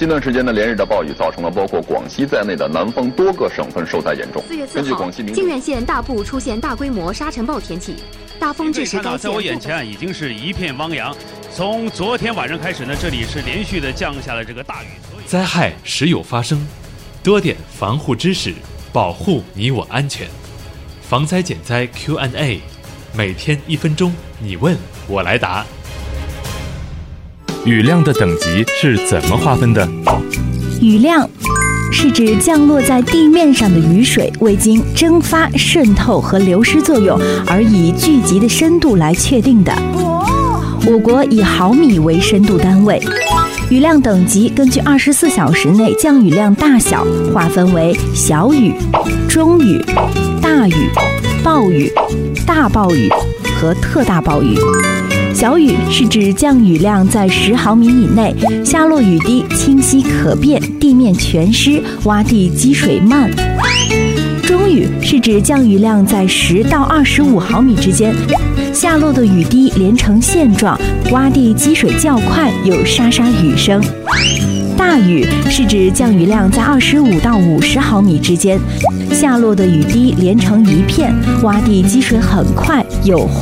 近段时间的连日的暴雨，造成了包括广西在内的南方多个省份受灾严重。 4月4号，靖远县大部出现大规模沙尘暴天气，大风致使该县。 在我眼前已经是一片汪洋。从昨天晚上开始呢，这里是连续的降下了这个大雨。 灾害时有发生，多点防护知识，保护你我安全。防灾减灾 Q&A， 每天1分钟，你问我来答。 雨量的等级是怎么划分的？ 雨量是指降落在地面上的雨水未经蒸发、渗透和流失作用而以聚集的深度来确定的。我国以毫米为深度单位。雨量等级根据24小时内降雨量大小划分为小雨、中雨、大雨、暴雨、大暴雨和特大暴雨。小雨是指降雨量在10毫米以内，下落雨滴清晰可辨，地面全湿，洼地积水慢。中雨是指降雨量在10到25毫米之间，下落的雨滴连成线状，洼地积水较快，有沙沙雨声。大雨是指降雨量在25到50毫米之间，下落的雨滴连成一片，洼地积水很快，有